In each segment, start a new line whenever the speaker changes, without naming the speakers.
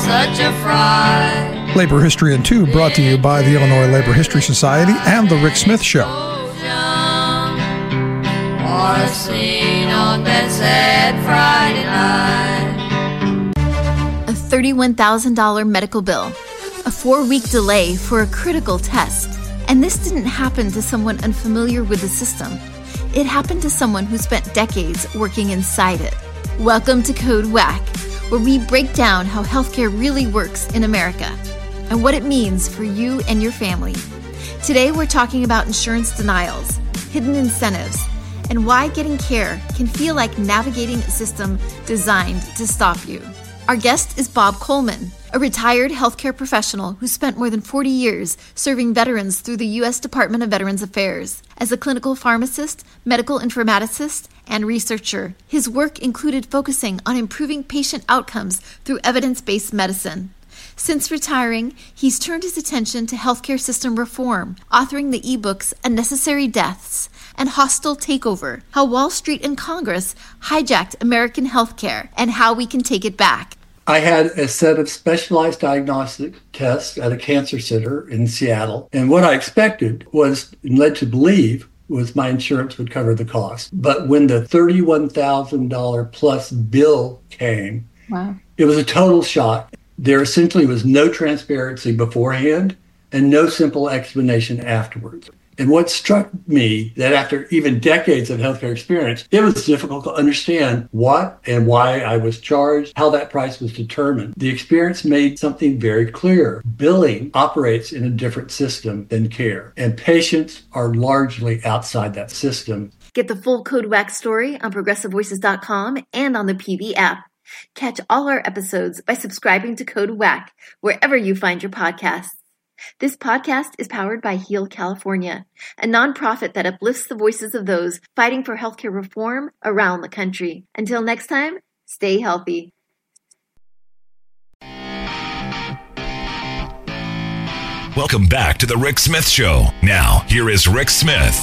such a fright.
Labor History in 2 brought to you by the Illinois Labor History Society and The Rick Smith Show.
Or seen on that sad Friday night.
A $31,000 medical bill, a 4-week delay for a critical test. And this didn't happen to someone unfamiliar with the system. It happened to someone who spent decades working inside it. Welcome to Code Whack, where we break down how healthcare really works in America and what it means for you and your family. Today we're talking about insurance denials, hidden incentives, and why getting care can feel like navigating a system designed to stop you. Our guest is Bob Coleman, a retired healthcare professional who spent more than 40 years serving veterans through the U.S. Department of Veterans Affairs. As a clinical pharmacist, medical informaticist, and researcher, his work included focusing on improving patient outcomes through evidence-based medicine. Since retiring, he's turned his attention to healthcare system reform, authoring the ebooks Unnecessary Deaths and Hostile Takeover, How Wall Street and Congress Hijacked American Healthcare and How We Can Take It Back.
I had a set of specialized diagnostic tests at a cancer center in Seattle. And what I expected was, and led to believe, was my insurance would cover the cost. But when the $31,000 plus bill came,
Wow.
It was a total shock. There essentially was no transparency beforehand and no simple explanation afterwards. And what struck me that after even decades of healthcare experience, it was difficult to understand what and why I was charged, how that price was determined. The experience made something very clear. Billing operates in a different system than care, and patients are largely outside that system.
Get the full Code Whack story on ProgressiveVoices.com and on the PV app. Catch all our episodes by subscribing to Code Whack wherever you find your podcasts. This podcast is powered by Heal California, a nonprofit that uplifts the voices of those fighting for healthcare reform around the country. Until next time, stay healthy.
Welcome back to The Rick Smith Show. Now, here is Rick Smith.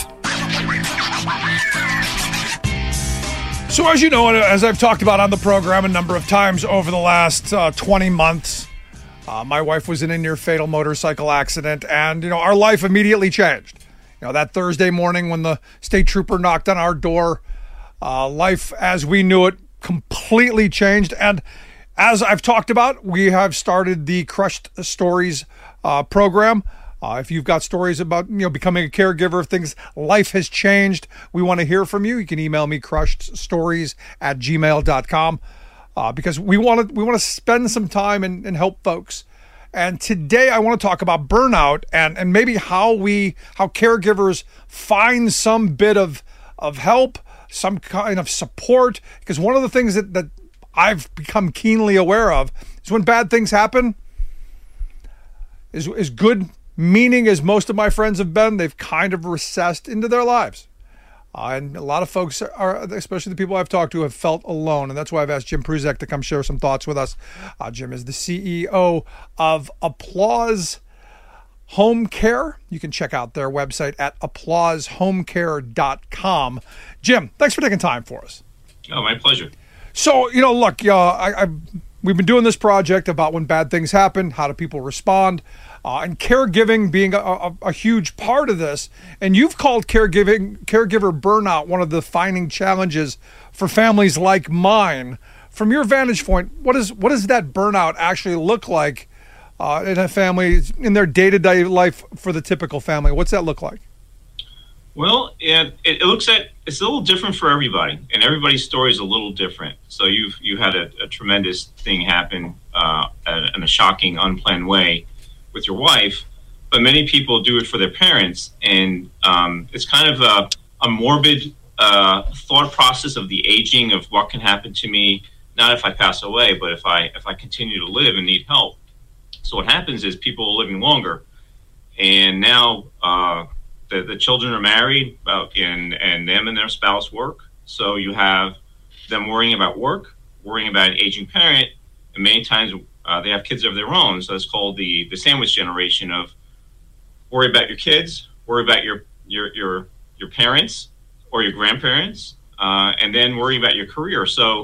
So as you know, as I've talked about on the program a number of times over the last 20 months, my wife was in a near-fatal motorcycle accident, and, our life immediately changed. That Thursday morning when the state trooper knocked on our door, life as we knew it completely changed. And as I've talked about, we have started the Crushed Stories program. If you've got stories about, becoming a caregiver, things, life has changed, we want to hear from you. You can email me, crushedstories@gmail.com. Because we want to spend some time and help folks. And today I want to talk about burnout and maybe how caregivers find some bit of help, some kind of support. Because one of the things that I've become keenly aware of is when bad things happen, is good meaning as most of my friends have been, they've kind of recessed into their lives. And a lot of folks are, especially the people I've talked to, have felt alone. And that's why I've asked Jim Pruzek to come share some thoughts with us. Jim is the CEO of Applause Home Care. You can check out their website at applaushomecare.com. Jim, thanks for taking time for us.
Oh, my pleasure.
So, look, we've been doing this project about when bad things happen, how do people respond? And caregiving being a huge part of this. And you've called caregiver burnout one of the defining challenges for families like mine. From your vantage point, what does that burnout actually look like in a family, in their day-to-day life for the typical family? What's that look like?
Well, it looks at, it's a little different for everybody, and everybody's story is a little different. So you had a tremendous thing happen in a shocking, unplanned way with your wife, but many people do it for their parents, and it's kind of a morbid thought process of the aging of what can happen to me, not if I pass away, but if I continue to live and need help. So what happens is people are living longer, and now the children are married, and them and their spouse work. So you have them worrying about work, worrying about an aging parent, and many times they have kids of their own. So it's called the sandwich generation of worry about your kids, worry about your parents or your grandparents, and then worry about your career. So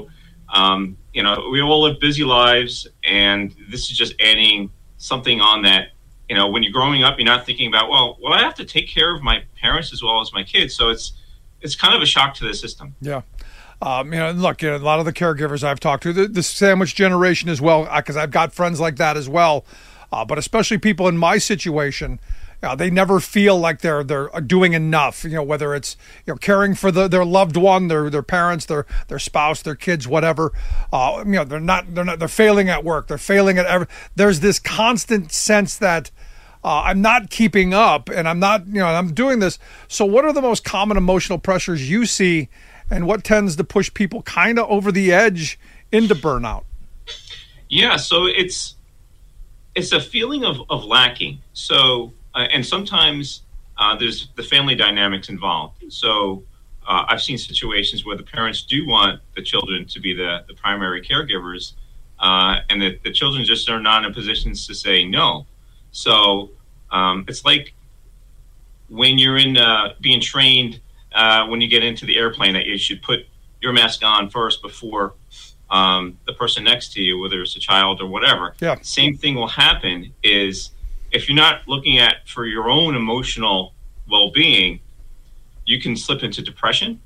We all live busy lives, and this is just adding something on that. When you're growing up, you're not thinking about, well, I have to take care of my parents as well as my kids. So it's kind of a shock to the system.
Yeah. Look, a lot of the caregivers I've talked to, the sandwich generation as well, because I've got friends like that as well. But especially people in my situation, they never feel like they're doing enough. Whether it's caring for their loved one, their parents, their spouse, their kids, whatever. They're failing at work. They're failing at there's this constant sense that I'm not keeping up, and I'm doing this. So, what are the most common emotional pressures you see, and what tends to push people kind of over the edge into burnout?
Yeah, so it's a feeling of lacking. So. And sometimes there's the family dynamics involved. So I've seen situations where the parents do want the children to be the primary caregivers, and the children just are not in positions to say no. So it's like when you're in being trained, when you get into the airplane, that you should put your mask on first before the person next to you, whether it's a child or whatever.
Yeah.
Same thing will happen is, if you're not looking at for your own emotional well-being, you can slip into depression.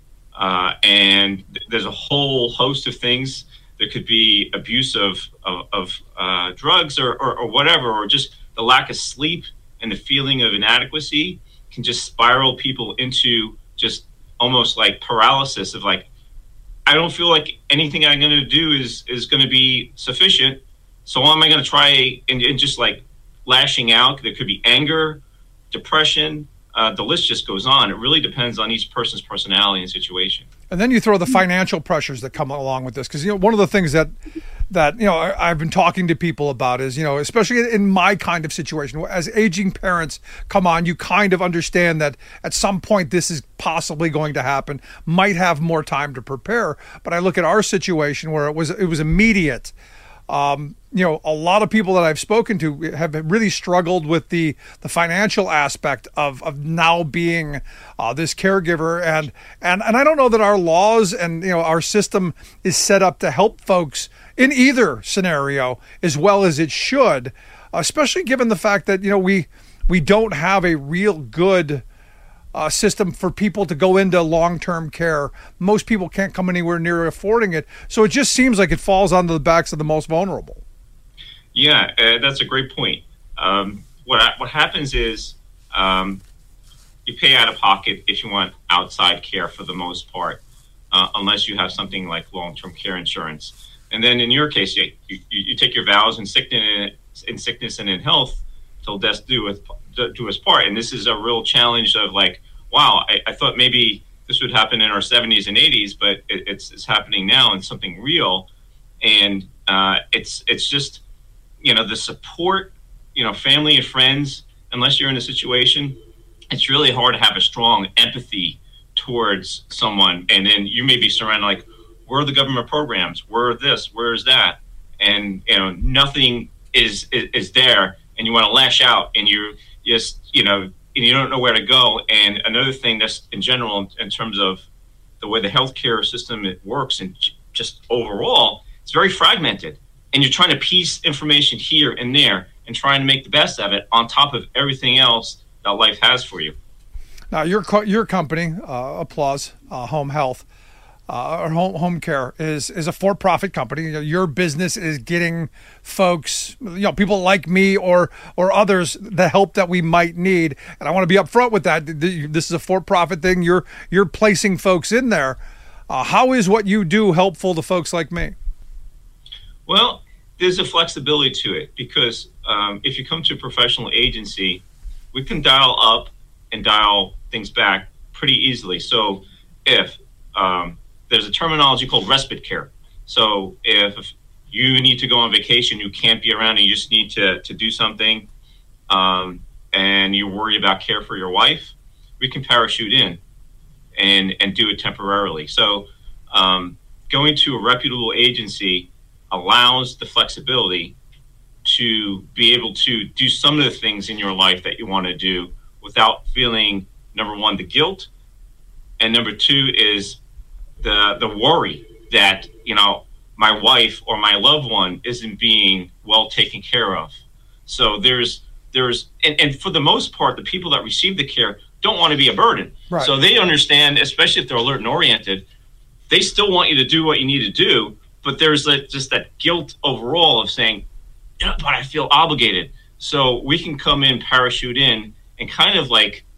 And there's a whole host of things. There could be abuse of drugs or whatever, or just the lack of sleep and the feeling of inadequacy can just spiral people into just almost like paralysis of like, I don't feel like anything I'm going to do is going to be sufficient. So am I going to try and just like lashing out? There could be anger, depression. The list just goes on. It really depends on each person's personality and situation.
And then you throw the financial pressures that come along with this, because one of the things that I've been talking to people about is, especially in my kind of situation, as aging parents come on, you kind of understand that at some point this is possibly going to happen. Might have more time to prepare, but I look at our situation where it was immediate. A lot of people that I've spoken to have really struggled with the financial aspect of now being this caregiver, and I don't know that our laws and our system is set up to help folks in either scenario as well as it should, especially given the fact that we don't have a real good system for people to go into long-term care. Most people can't come anywhere near affording it. So it just seems like it falls onto the backs of the most vulnerable.
Yeah, that's a great point. What happens is you pay out of pocket if you want outside care for the most part, unless you have something like long-term care insurance. And then in your case, you take your vows in sickness and in health till death do us part. And this is a real challenge of like, wow, I thought maybe this would happen in our 70s and 80s, but it's happening now, and something real. And it's just, the support, family and friends, unless you're in a situation, it's really hard to have a strong empathy towards someone. And then you may be surrounded like, where are the government programs? Where are this? Where is that? And, nothing is there. And you want to lash out, and you just, and you don't know where to go. And another thing that's in general, in terms of the way the healthcare system works, and just overall, it's very fragmented. And you're trying to piece information here and there and trying to make the best of it on top of everything else that life has for you.
Now, your company, Applause Home Health, or home care, is a for-profit company. Your business is getting folks, people like me or others, the help that we might need. And I want to be upfront with that. This is a for-profit thing. You're placing folks in there. How is what you do helpful to folks like me?
Well, there's a flexibility to it, because if you come to a professional agency, we can dial up and dial things back pretty easily. So if there's a terminology called respite care. So if you need to go on vacation, you can't be around, and you just need to do something, and you worry about care for your wife, we can parachute in and do it temporarily. So going to a reputable agency allows the flexibility to be able to do some of the things in your life that you want to do without feeling, number one, the guilt, and number two is the worry that, my wife or my loved one isn't being well taken care of. So there's and for the most part, the people that receive the care don't want to be a burden.
Right.
So they understand, especially if they're alert and oriented, they still want you to do what you need to do, but there's just that guilt overall of saying, but I feel obligated. So we can come in, parachute in, and kind of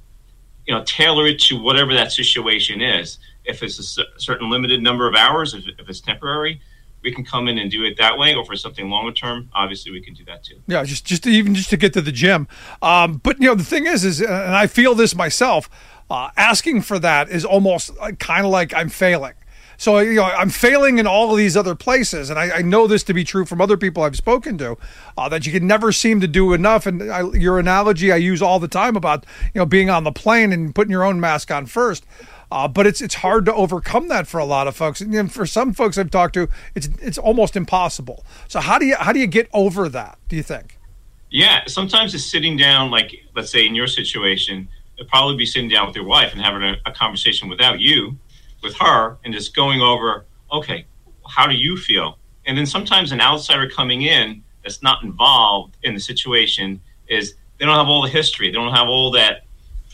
tailor it to whatever that situation is. If it's a certain limited number of hours, if it's temporary, we can come in and do it that way. Or for something longer term, obviously we can do that too.
Yeah, just to get to the gym. But the thing is, and I feel this myself, asking for that is almost kind of like I'm failing. So, I'm failing in all of these other places. And I know this to be true from other people I've spoken to, that you can never seem to do enough. And your analogy I use all the time about, being on the plane and putting your own mask on first. But it's hard to overcome that for a lot of folks. And for some folks I've talked to, it's almost impossible. So how do you get over that, do you think?
Yeah, sometimes it's sitting down, like, let's say in your situation, it'd probably be sitting down with your wife and having a conversation without you, with her, and just going over, okay, how do you feel? And then sometimes an outsider coming in that's not involved in the situation is they don't have all the history. They don't have all that,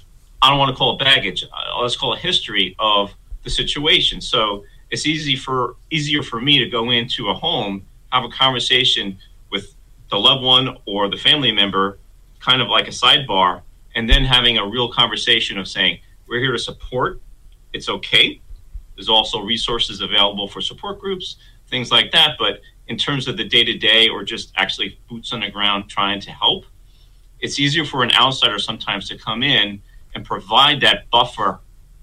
I don't want to call it baggage. Let's call it history of the situation. So it's easier for me to go into a home, have a conversation with the loved one or the family member, kind of like a sidebar, and then having a real conversation of saying, we're here to support. It's okay. There's also resources available for support groups, things like that. But in terms of the day-to-day or just actually boots on the ground trying to help, it's easier for an outsider sometimes to come in and provide that buffer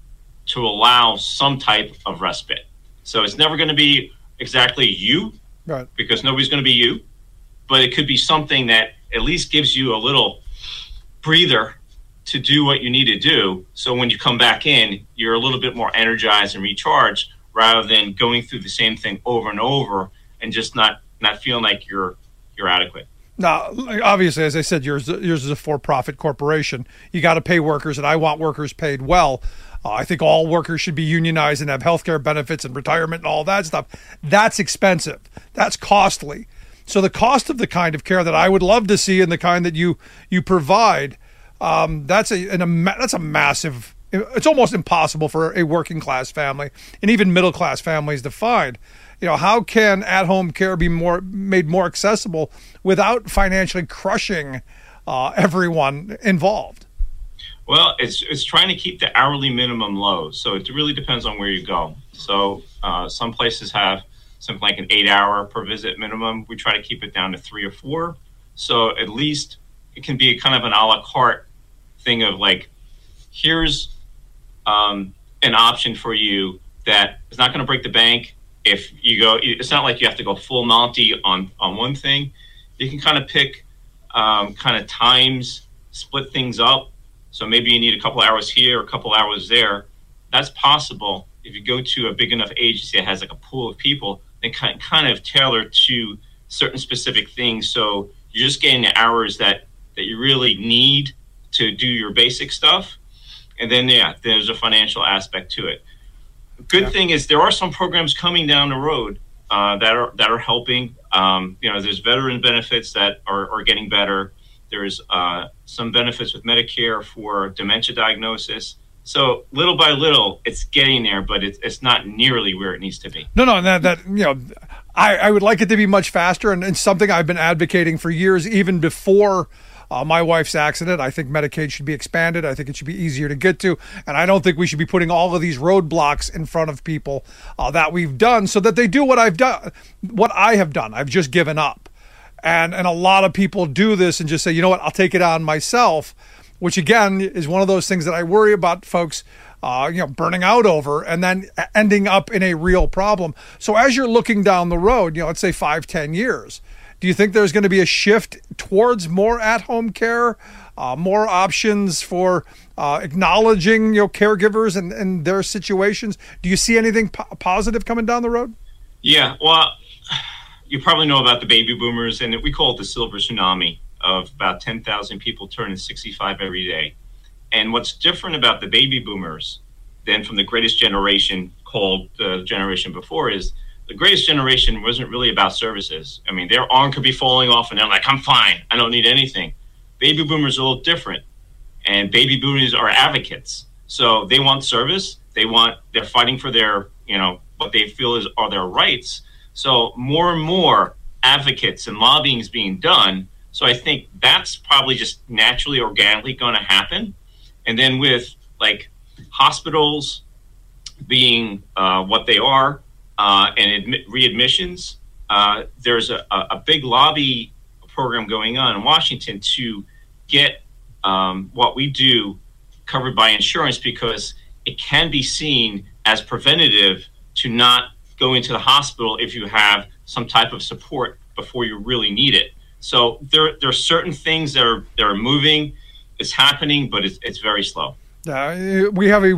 to allow some type of respite. So it's never going to be exactly you,
right? Because
nobody's going to be you, but it could be something that at least gives you a little breather to do what you need to do. So when you come back in, you're a little bit more energized and recharged rather than going through the same thing over and over and just not feeling like you're adequate.
Now, obviously, as I said, yours is a for-profit corporation. You got to pay workers, and I want workers paid well. I think all workers should be unionized and have health care benefits and retirement and all that stuff. That's expensive. That's costly. So the cost of the kind of care that I would love to see and the kind that you provide, that's a massive. It's almost impossible for a working class family and even middle class families to find. How can at-home care be made more accessible without financially crushing everyone involved?
Well, it's trying to keep the hourly minimum low. So it really depends on where you go. So some places have something like an 8-hour per visit minimum. We try to keep it down to 3 or 4. So at least it can be kind of an a la carte thing of like, here's an option for you that is not going to break the bank. If you go, it's not like you have to go full Monty on one thing. You can kind of pick kind of times, split things up. So maybe you need a couple hours here, a couple hours there. That's possible. If you go to a big enough agency that has like a pool of people, they kind of tailor to certain specific things. So you're just getting the hours that you really need to do your basic stuff. And then, there's a financial aspect to it. Good thing is there are some programs coming down the road that are helping. There's veteran benefits that are getting better. There's some benefits with Medicare for dementia diagnosis. So little by little, it's getting there, but it's not nearly where it needs to be.
No, I would like it to be much faster, and it's something I've been advocating for years, even before my wife's accident. I think Medicaid should be expanded. I think it should be easier to get to. And I don't think we should be putting all of these roadblocks in front of people that we've done so that they do what I've done, what I have done. I've just given up. And a lot of people do this and just say, you know what, I'll take it on myself, which again is one of those things that I worry about folks burning out over and then ending up in a real problem. So as you're looking down the road, let's say 5-10 years, do you think there's going to be a shift towards more at-home care, more options for acknowledging caregivers and their situations? Do you see anything positive coming down the road?
Yeah, well, you probably know about the baby boomers, and we call it the silver tsunami of about 10,000 people turning 65 every day. And what's different about the baby boomers than from the greatest generation called the generation before is the greatest generation wasn't really about services. I mean, their arm could be falling off and they're like, I'm fine, I don't need anything. Baby boomers are a little different, and baby boomers are advocates. So they want service. They're fighting for their, what they feel are their rights. So more and more advocates and lobbying is being done. So I think that's probably just naturally, organically going to happen. And then with like hospitals being what they are, and readmissions, there's a big lobby program going on in Washington to get what we do covered by insurance, because it can be seen as preventative to not go into the hospital if you have some type of support before you really need it. So there are certain things that are moving. It's happening, but it's very slow.
We have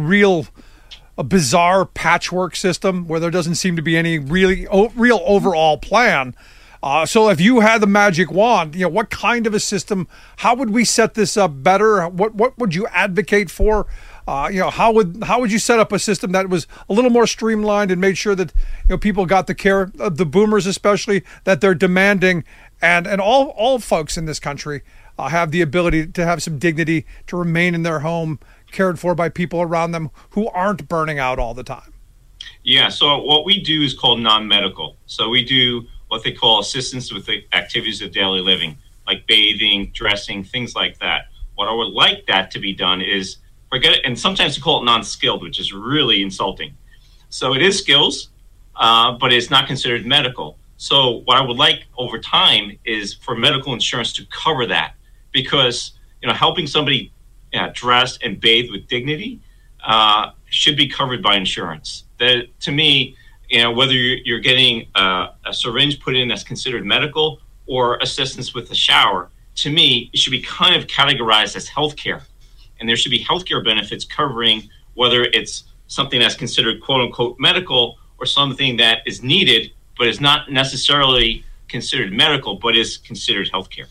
a bizarre patchwork system where there doesn't seem to be any real overall plan. So if you had the magic wand, what kind of a system, how would we set this up better? What would you advocate for? How would you set up a system that was a little more streamlined and made sure that people got the care, the boomers especially, that they're demanding, and all folks in this country have the ability to have some dignity, to remain in their home, cared for by people around them who aren't burning out all the time?
Yeah, so what we do is called non-medical. So we do what they call assistance with the activities of daily living, like bathing, dressing, things like that. What I would like that to be done is and sometimes we call it non-skilled, which is really insulting. So it is skills, but it's not considered medical. So what I would like over time is for medical insurance to cover that, because helping somebody dress and bathe with dignity should be covered by insurance. That, to me, whether you're getting a syringe put in that's considered medical or assistance with a shower, to me, it should be kind of categorized as healthcare. And there should be healthcare benefits covering whether it's something that's considered quote unquote medical or something that is needed, but is not necessarily considered medical, but is considered healthcare.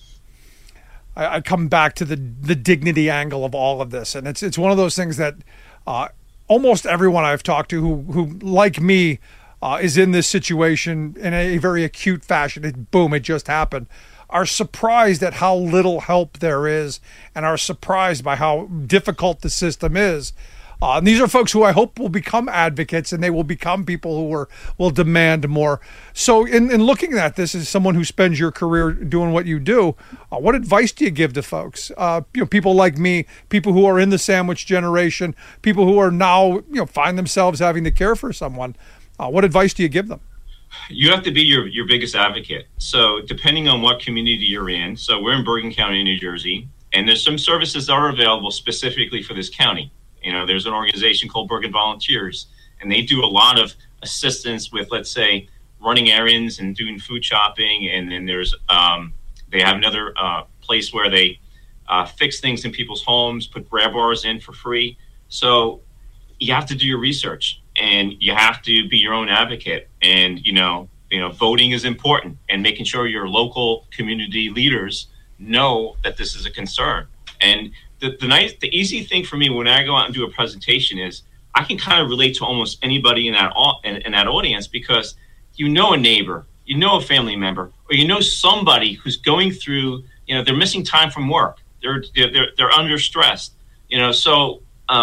I come back to the dignity angle of all of this. And it's one of those things that almost everyone I've talked to who like me, is in this situation in a very acute fashion. It just happened. Are surprised at how little help there is, and are surprised by how difficult the system is. And these are folks who I hope will become advocates, and they will become people who will demand more. So in looking at this as someone who spends your career doing what you do, what advice do you give to folks? People like me, people who are in the sandwich generation, people who are now find themselves having to care for someone. What advice do you give them?
You have to be your biggest advocate. So depending on what community you're in, so we're in Bergen County, New Jersey, and there's some services that are available specifically for this county. There's an organization called Bergen Volunteers, and they do a lot of assistance with, let's say, running errands and doing food shopping. And then there's they have another place where they fix things in people's homes, put grab bars in for free. So you have to do your research, and you have to be your own advocate. And voting is important, and making sure your local community leaders know that this is a concern. And the easy thing for me when I go out and do a presentation is I can kind of relate to almost anybody in that audience, because a neighbor, a family member, or somebody who's going through, they're missing time from work, they're under stress, so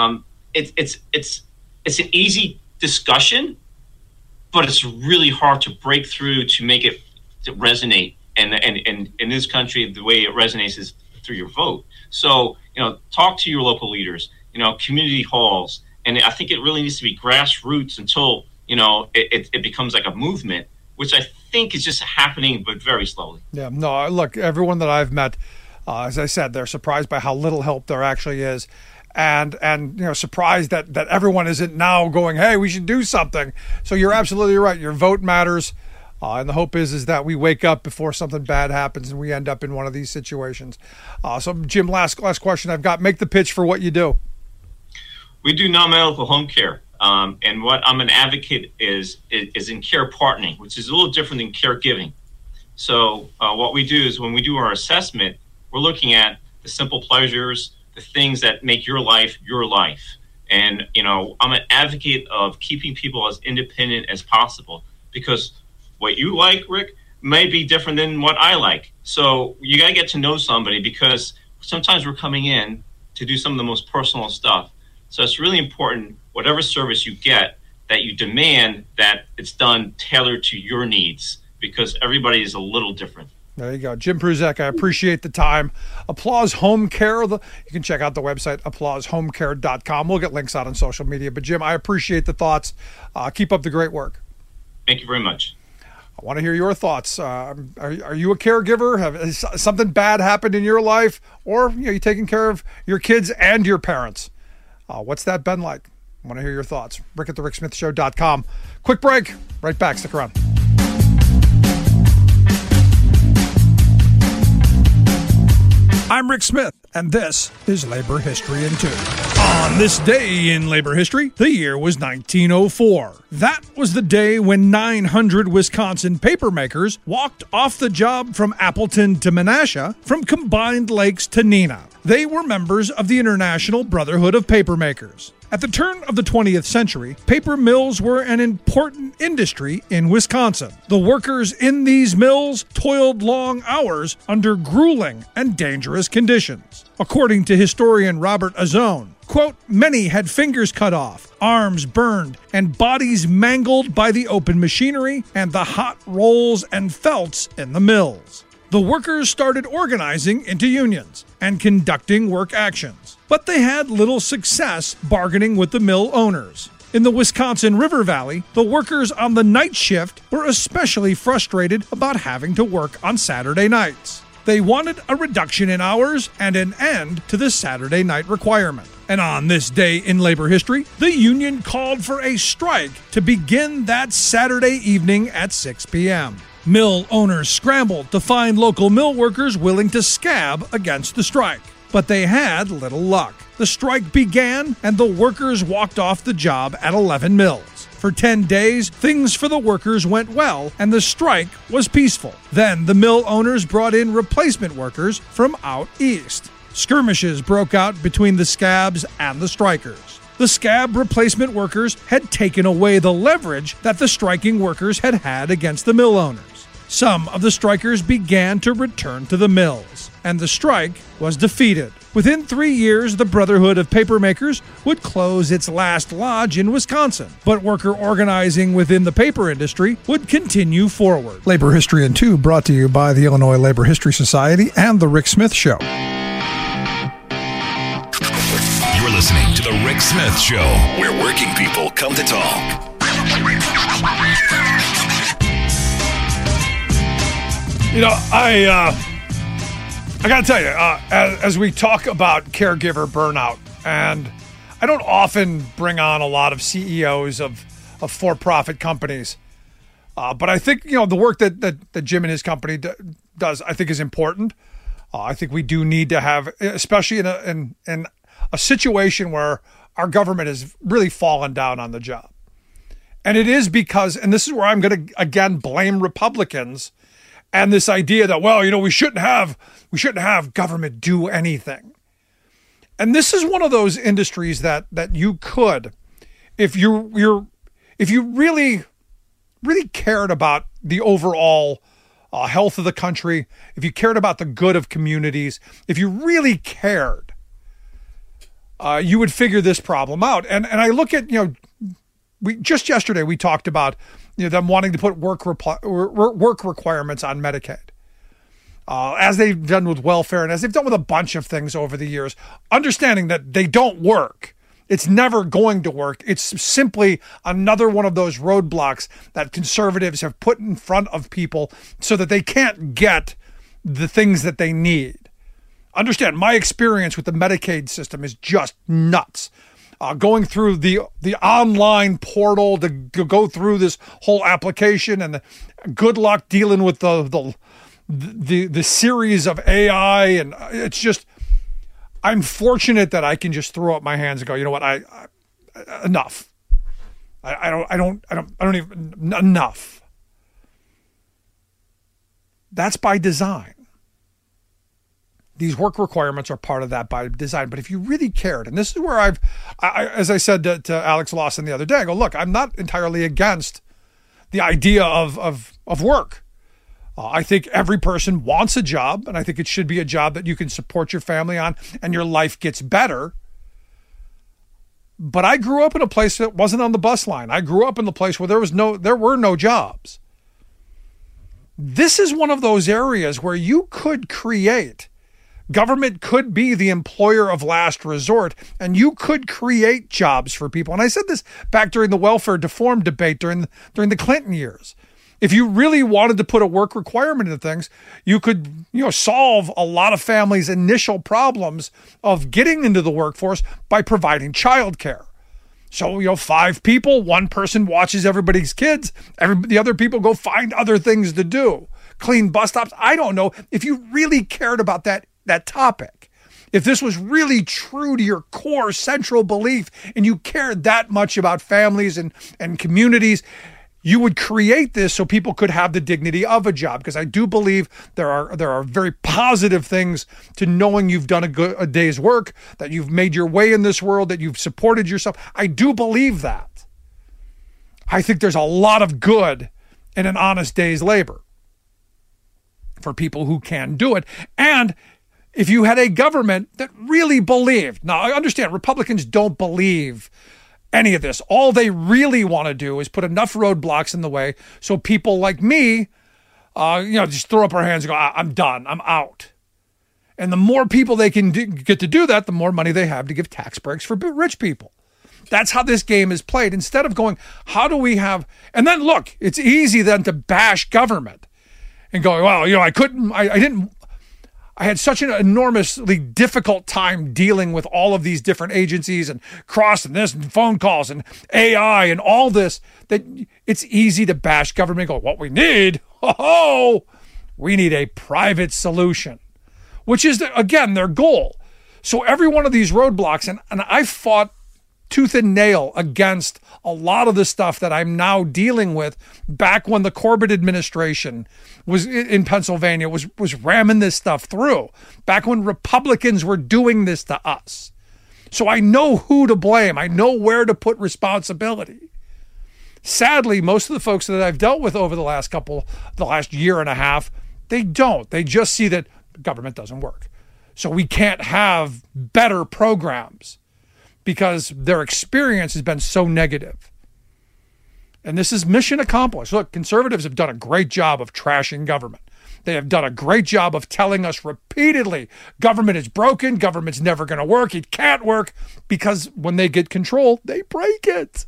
it's an easy discussion, but it's really hard to break through to make it to resonate. And in this country, the way it resonates is through your vote. So, talk to your local leaders, community halls. And I think it really needs to be grassroots until, it becomes like a movement, which I think is just happening, but very slowly. Yeah,
no, look, everyone that I've met, as I said, they're surprised by how little help there actually is. And surprised that everyone isn't now going, hey, we should do something. So you're absolutely right. Your vote matters. And the hope is that we wake up before something bad happens and we end up in one of these situations. So Jim, last question I've got, make the pitch for what you do.
We do non-medical home care. And what I'm an advocate is in care partnering, which is a little different than caregiving. So what we do is when we do our assessment, we're looking at the simple pleasures, the things that make your life your life. And, I'm an advocate of keeping people as independent as possible, because what you like, Rick, may be different than what I like. So you got to get to know somebody, because sometimes we're coming in to do some of the most personal stuff. So it's really important, whatever service you get, that you demand that it's done tailored to your needs, because everybody is a little different.
There you go. Jim Pruzek, I appreciate the time. Applause Home Care. You can check out the website, applaushomecare.com. We'll get links out on social media. But, Jim, I appreciate the thoughts. Keep up the great work.
Thank you very much.
I want to hear your thoughts. Are you a caregiver? Has something bad happened in your life? Or you taking care of your kids and your parents? What's that been like? I want to hear your thoughts. Rick at thericksmithshow.com. Quick break. Right back. Stick around. I'm Rick Smith, and this is Labor History in 2. On this day in labor history, the year was 1904. That was the day when 900 Wisconsin papermakers walked off the job from Appleton to Menasha, from Combined Lakes to Neenah. They were members of the International Brotherhood of Papermakers. At the turn of the 20th century, paper mills were an important industry in Wisconsin. The workers in these mills toiled long hours under grueling and dangerous conditions. According to historian Robert Azone, quote, many had fingers cut off, arms burned, and bodies mangled by the open machinery and the hot rolls and felts in the mills. The workers started organizing into unions and conducting work actions, but they had little success bargaining with the mill owners. In the Wisconsin River Valley, the workers on the night shift were especially frustrated about having to work on Saturday nights. They wanted a reduction in hours and an end to the Saturday night requirement. And on this day in labor history, the union called for a strike to begin that Saturday evening at 6 p.m. Mill owners scrambled to find local mill workers willing to scab against the strike, but they had little luck. The strike began and the workers walked off the job at 11 mills. For 10 days, things for the workers went well and the strike was peaceful. Then the mill owners brought in replacement workers from out east. Skirmishes broke out between the scabs and the strikers. The scab replacement workers had taken away the leverage that the striking workers had had against the mill owners. Some of the strikers began to return to the mills, and the strike was defeated. Within 3 years, the Brotherhood of Papermakers would close its last lodge in Wisconsin, but worker organizing within the paper industry would continue forward. Labor History in 2 brought to you by the Illinois Labor History Society and The Rick Smith Show.
You're listening to The Rick Smith Show, where working people come to talk.
I got to tell you, as we talk about caregiver burnout, and I don't often bring on a lot of CEOs of for-profit companies, but I think, the work that Jim and his company does, I think is important. I think we do need to have, especially in a situation where our government has really fallen down on the job. And it is because, and this is where I'm going to, again, blame Republicans and this idea that, we shouldn't have government do anything. And this is one of those industries that you could, if you really cared about the overall health of the country, if you cared about the good of communities, if you really cared, you would figure this problem out. And I look at, just yesterday we talked about them wanting to put work requirements on Medicaid, as they've done with welfare and as they've done with a bunch of things over the years, understanding that they don't work. It's never going to work. It's simply another one of those roadblocks that conservatives have put in front of people so that they can't get the things that they need. Understand, my experience with the Medicaid system is just nuts. Going through the online portal to go through this whole application, and good luck dealing with the series of AI, and it's just, I'm fortunate that I can just throw up my hands and go, you know what, enough. I don't even enough. That's by design. These work requirements are part of that by design. But if you really cared, and this is where as I said to Alex Lawson the other day, I go, look, I'm not entirely against the idea of work. I think every person wants a job, and I think it should be a job that you can support your family on and your life gets better. But I grew up in a place that wasn't on the bus line. I grew up in the place where there were no jobs. This is one of those areas where you could create. Government could be the employer of last resort, and you could create jobs for people. And I said this back during the welfare reform debate during the Clinton years. If you really wanted to put a work requirement into things, you could, solve a lot of families' initial problems of getting into the workforce by providing childcare. So, 5 people, one person watches everybody's kids, the other people go find other things to do. Clean bus stops. I don't know if you really cared about that topic. If this was really true to your core central belief and you cared that much about families and communities, you would create this so people could have the dignity of a job. Because I do believe there are very positive things to knowing you've done a day's work, that you've made your way in this world, that you've supported yourself. I do believe that. I think there's a lot of good in an honest day's labor for people who can do it. And if you had a government that really believed, now I understand Republicans don't believe any of this. All they really want to do is put enough roadblocks in the way so people like me, just throw up our hands and go, I'm done, I'm out. And the more people they can get to do that, the more money they have to give tax breaks for rich people. That's how this game is played. Instead of going, how do we have, and then look, it's easy then to bash government and go, well, I had such an enormously difficult time dealing with all of these different agencies and crossing this and phone calls and AI and all this, that it's easy to bash government and go, what we need, we need a private solution, which is, again, their goal. So every one of these roadblocks, and I fought tooth and nail against a lot of the stuff that I'm now dealing with back when the Corbett administration was in Pennsylvania, was ramming this stuff through, back when Republicans were doing this to us. So I know who to blame. I know where to put responsibility. Sadly, most of the folks that I've dealt with over the last year and a half, they don't. They just see that government doesn't work. So we can't have better programs because their experience has been so negative. And this is mission accomplished. Look, conservatives have done a great job of trashing government. They have done a great job of telling us repeatedly, government is broken, government's never going to work, it can't work, because when they get control, they break it.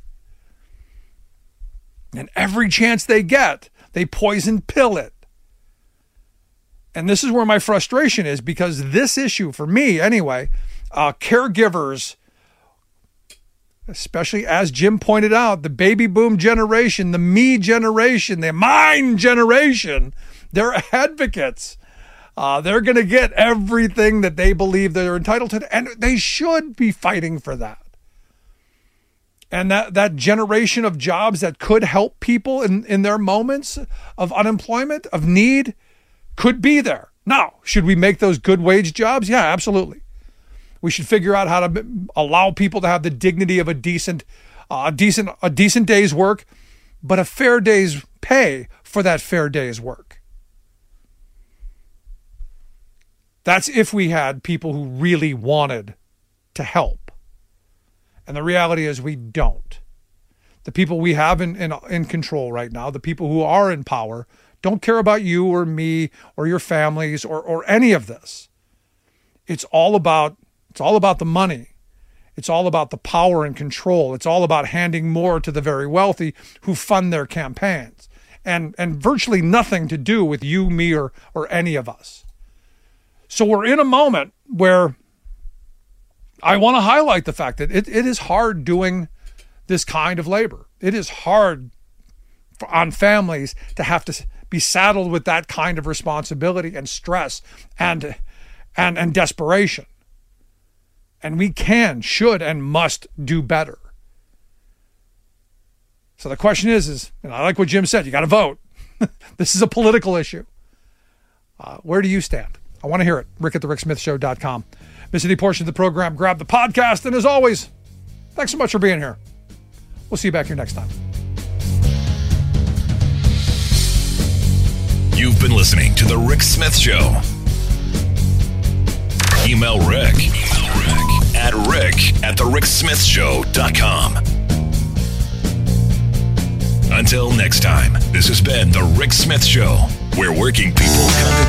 And every chance they get, they poison pill it. And this is where my frustration is, because this issue, for me anyway, caregivers, especially as Jim pointed out, the baby boom generation, the me generation, the mine generation, they're advocates. They're going to get everything that they believe they're entitled to, and they should be fighting for that. And that generation of jobs that could help people in their moments of unemployment, of need, could be there. Now, should we make those good wage jobs? Yeah, absolutely. We should figure out how to allow people to have the dignity of a decent day's work, but a fair day's pay for that fair day's work. That's if we had people who really wanted to help. And the reality is we don't. The people we have in control right now, the people who are in power, don't care about you or me or your families or any of this. It's all about the money. It's all about the power and control. It's all about handing more to the very wealthy who fund their campaigns, and virtually nothing to do with you, me, or any of us. So we're in a moment where I want to highlight the fact that it is hard doing this kind of labor. It is hard on families to have to be saddled with that kind of responsibility and stress and desperation. And we can, should, and must do better. So the question is, and I like what Jim said, you got to vote. This is a political issue. Where do you stand? I want to hear it. Rick@thericksmithshow.com. Miss any portion of the program, grab the podcast. And as always, thanks so much for being here. We'll see you back here next time.
You've been listening to The Rick Smith Show. Email Rick at rick@thericksmithshow.com. Until next time, this has been The Rick Smith Show, where working people come to